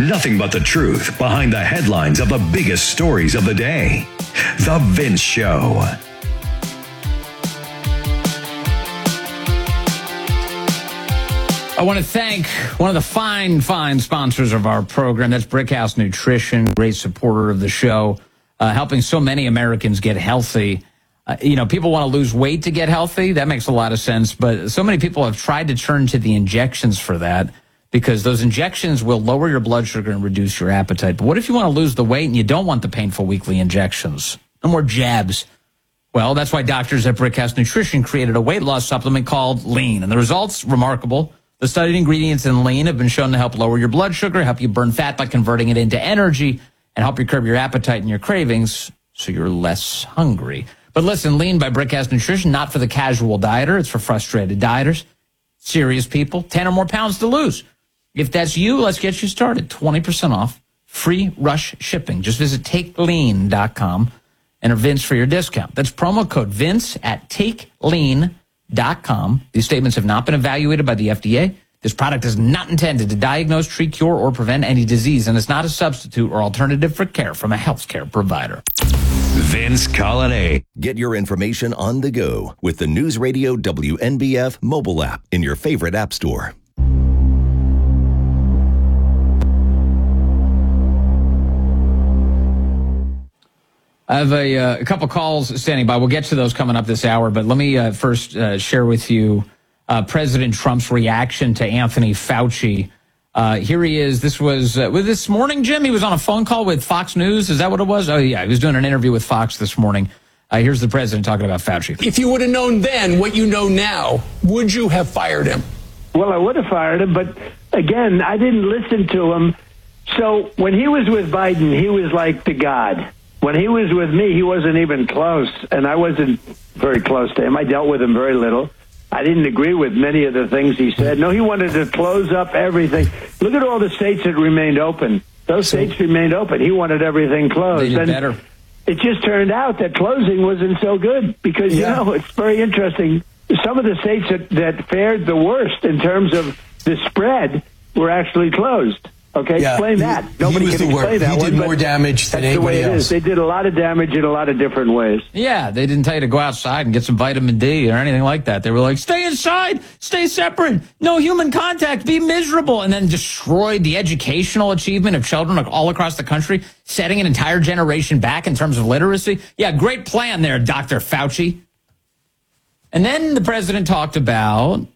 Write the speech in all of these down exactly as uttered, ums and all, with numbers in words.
nothing but the truth behind the headlines of the biggest stories of the day. The Vince Show. I want to thank one of the fine, fine sponsors of our program. That's Brickhouse Nutrition, great supporter of the show, uh, helping so many Americans get healthy. Uh, you know, people want to lose weight to get healthy. That makes a lot of sense. But so many people have tried to turn to the injections for that because those injections will lower your blood sugar and reduce your appetite. But what if you want to lose the weight and you don't want the painful weekly injections? No more jabs. Well, that's why doctors at Brickhouse Nutrition created a weight loss supplement called Lean. And the results, remarkable. The studied ingredients in Lean have been shown to help lower your blood sugar, help you burn fat by converting it into energy, and help you curb your appetite and your cravings so you're less hungry. But listen, Lean by Brickhouse Nutrition, not for the casual dieter. It's for frustrated dieters, serious people, ten or more pounds to lose. If that's you, let's get you started. twenty percent off, free rush shipping. Just visit take lean dot com, enter Vince for your discount. That's promo code Vince at take lean dot com. These statements have not been evaluated by the F D A. This product is not intended to diagnose, treat, cure, or prevent any disease, and it's not a substitute or alternative for care from a healthcare provider. Vince Colonnade. Get your information on the go with the News Radio W N B F mobile app in your favorite app store. I have a, uh, a couple calls standing by. We'll get to those coming up this hour, but let me uh, first uh, share with you uh, President Trump's reaction to Anthony Fauci. Uh, here he is. This was uh, with this morning, Jim. He was on a phone call with Fox News. Is that what it was? Oh, yeah. He was doing an interview with Fox this morning. Uh, here's the president talking about Fauci. If you would have known then what you know now, would you have fired him? Well, I would have fired him, but again, I didn't listen to him. So when he was with Biden, he was like the God. When he was with me, he wasn't even close, and I wasn't very close to him. I dealt with him very little. I didn't agree with many of the things he said. No, he wanted to close up everything. Look at all the states that remained open. Those states remained open. He wanted everything closed. They did and better. It just turned out that closing wasn't so good because, yeah. you know, it's very interesting. Some of the states that, that fared the worst in terms of the spread were actually closed. Okay, yeah, explain he, that. Nobody he was can the explain worst. that He one, did more damage than that's the way anybody it else. is. They did a lot of damage in a lot of different ways. Yeah, they didn't tell you to go outside and get some vitamin D or anything like that. They were like, stay inside, stay separate, no human contact, be miserable, and then destroyed the educational achievement of children all across the country, setting an entire generation back in terms of literacy. Yeah, great plan there, Doctor Fauci. And then the president talked about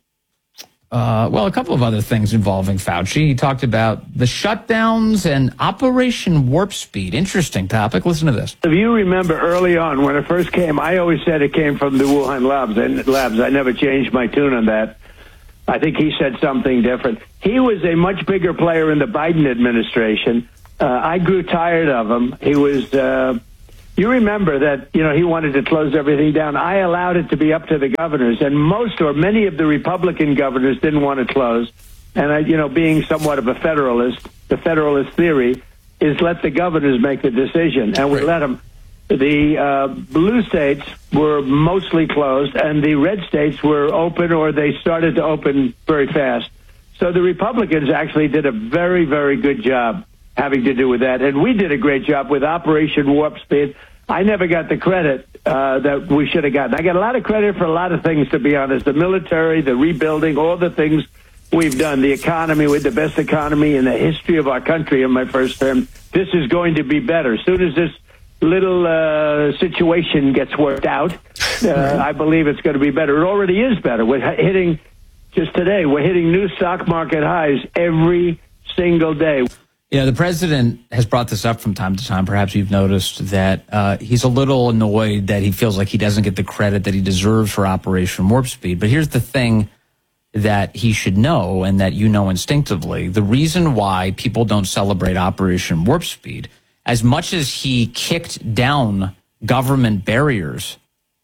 Uh, well, a couple of other things involving Fauci. He talked about the shutdowns and Operation Warp Speed. Interesting topic. Listen to this. If you remember early on when it first came, I always said it came from the Wuhan labs. And labs. I never changed my tune on that. I think he said something different. He was a much bigger player in the Biden administration. Uh, I grew tired of him. He was... Uh, You remember that, you know, he wanted to close everything down. I allowed it to be up to the governors, and most or many of the Republican governors didn't want to close. And, I, you know, being somewhat of a federalist, the federalist theory is let the governors make the decision, and we let them. The uh, blue states were mostly closed, and the red states were open, or they started to open very fast. So the Republicans actually did a very, very good job having to do with that. And we did a great job with Operation Warp Speed. I never got the credit uh, that we should have gotten. I got a lot of credit for a lot of things, to be honest. The military, the rebuilding, all the things we've done. The economy, with the best economy in the history of our country in my first term. This is going to be better. As soon as this little uh, situation gets worked out, uh, I believe it's going to be better. It already is better. We're hitting, just today, we're hitting new stock market highs every single day. You know, the president has brought this up from time to time. Perhaps you've noticed that uh, he's a little annoyed that he feels like he doesn't get the credit that he deserves for Operation Warp Speed. But here's the thing that he should know, and that you know instinctively. The reason why people don't celebrate Operation Warp Speed, as much as he kicked down government barriers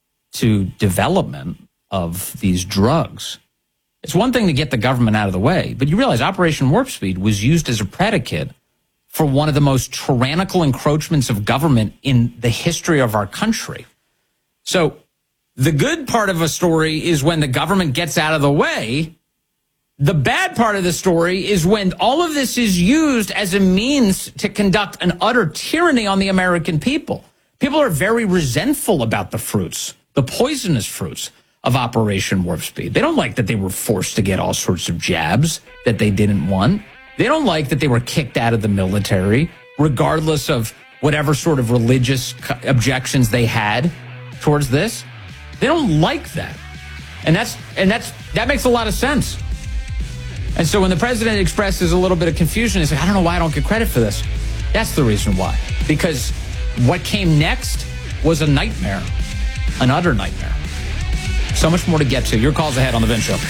to development of these drugs, it's one thing to get the government out of the way, but you realize Operation Warp Speed was used as a predicate for one of the most tyrannical encroachments of government in the history of our country. So the good part of a story is when the government gets out of the way, The bad part of the story is when all of this is used as a means to conduct an utter tyranny on the American people. People are very resentful about the fruits, the poisonous fruits of Operation Warp Speed. They don't like that they were forced to get all sorts of jabs that they didn't want. They don't like that they were kicked out of the military, regardless of whatever sort of religious objections they had towards this. They don't like that. And that's and that's that makes a lot of sense. And so when the president expresses a little bit of confusion, he's like, I don't know why I don't get credit for this. That's the reason why. Because what came next was a nightmare, an utter nightmare. So much more to get to. Your calls ahead on The Vince Show.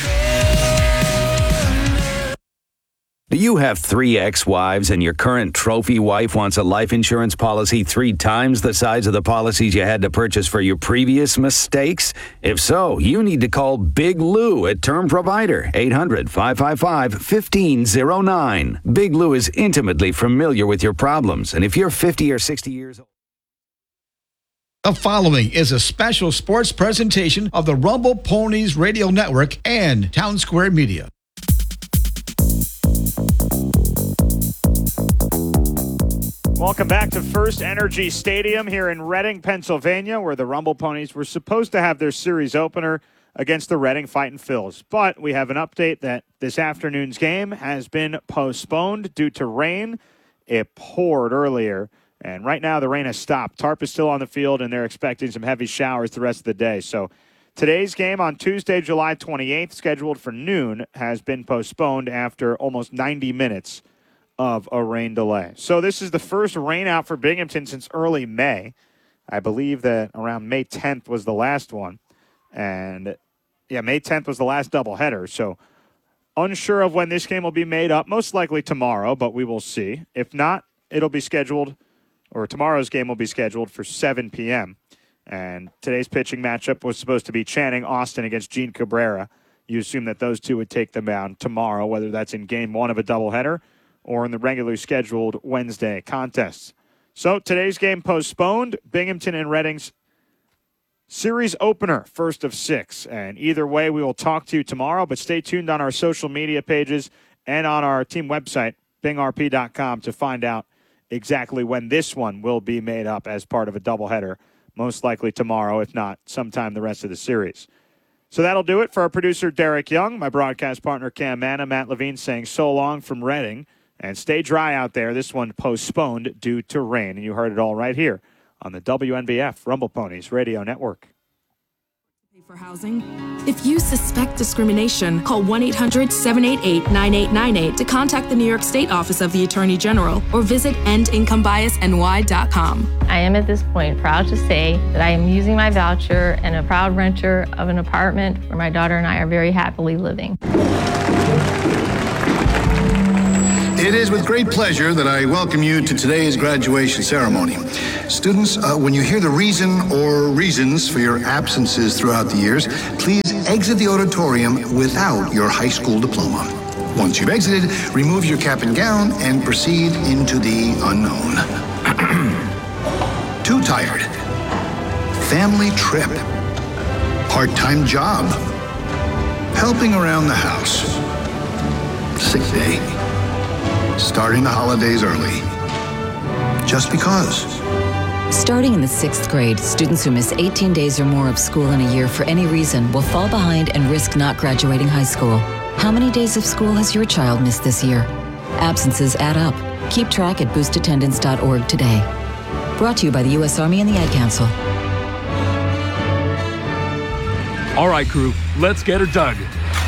Do you have three ex-wives and your current trophy wife wants a life insurance policy three times the size of the policies you had to purchase for your previous mistakes? If so, you need to call Big Lou at Term Provider, eight hundred, five five five, one five zero nine. Big Lou is intimately familiar with your problems, and if you're fifty or sixty years old... The following is a special sports presentation of the Rumble Ponies Radio Network and Town Square Media. Welcome back to First Energy Stadium here in Reading, Pennsylvania, where the Rumble Ponies were supposed to have their series opener against the Reading Fightin' Phils. But we have an update that this afternoon's game has been postponed due to rain. It poured earlier, and right now the rain has stopped. Tarp is still on the field, and they're expecting some heavy showers the rest of the day. So today's game on Tuesday, July twenty-eighth, scheduled for noon, has been postponed after almost ninety minutes of a rain delay. So this is the first rain out for Binghamton since early May. I believe that around May tenth was the last one. And, yeah, May tenth was the last doubleheader. So unsure of when this game will be made up. Most likely tomorrow, but we will see. If not, it'll be scheduled, or tomorrow's game will be scheduled for seven p.m. And today's pitching matchup was supposed to be Channing Austin against Gene Cabrera. You assume that those two would take the mound tomorrow, whether that's in game one of a doubleheader or in the regularly scheduled Wednesday contests. So today's game postponed. Binghamton and Reading's series opener, first of six. And either way, we will talk to you tomorrow, but stay tuned on our social media pages and on our team website, bing r p dot com, to find out exactly when this one will be made up as part of a doubleheader, most likely tomorrow, if not sometime the rest of the series. So that'll do it for our producer, Derek Young, my broadcast partner, Cam Manna, Matt Levine saying so long from Reading. And stay dry out there. This one postponed due to rain. And you heard it all right here on the W N B F Rumble Ponies Radio Network. For housing? If you suspect discrimination, call one eight hundred, seven eight eight, nine eight nine eight to contact the New York State Office of the Attorney General or visit end income bias n y dot com. I am at this point proud to say that I am using my voucher and a proud renter of an apartment where my daughter and I are very happily living. It is with great pleasure that I welcome you to today's graduation ceremony. Students, uh, when you hear the reason or reasons for your absences throughout the years, please exit the auditorium without your high school diploma. Once you've exited, remove your cap and gown and proceed into the unknown. Too tired. Family trip. Part-time job. Helping around the house. Sick day. Starting the holidays early. Just because. Starting in the sixth grade, students who miss eighteen days or more of school in a year for any reason will fall behind and risk not graduating high school. How many days of school has your child missed this year? Absences add up. Keep track at boost attendance dot org today. Brought to you by the U S Army and the Ad Council. All right, crew, let's get her dug.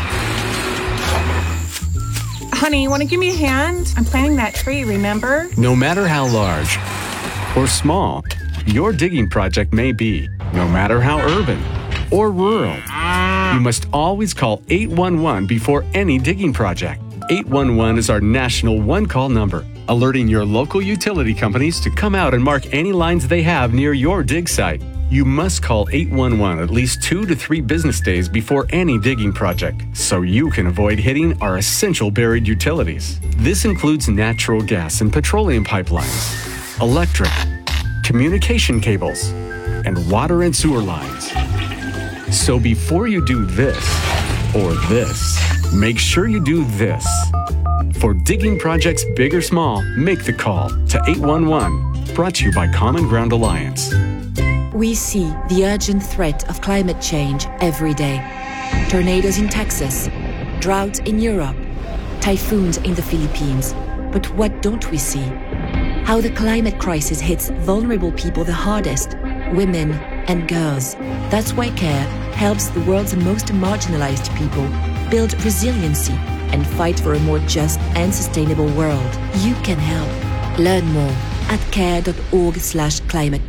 Honey, you want to give me a hand? I'm planting that tree, remember? No matter how large or small your digging project may be, no matter how urban or rural, you must always call eight one one before any digging project. eight one one is our national one-call number, alerting your local utility companies to come out and mark any lines they have near your dig site. You must call eight one one at least two to three business days before any digging project, so you can avoid hitting our essential buried utilities. This includes natural gas and petroleum pipelines, electric, communication cables, and water and sewer lines. So before you do this or this, make sure you do this. For digging projects big or small, make the call to eight one one. Brought to you by Common Ground Alliance. We see the urgent threat of climate change every day. Tornadoes in Texas, droughts in Europe, typhoons in the Philippines. But what don't we see? How the climate crisis hits vulnerable people the hardest, women and girls. That's why CARE helps the world's most marginalized people build resiliency and fight for a more just and sustainable world. You can help. Learn more at care dot org slash climate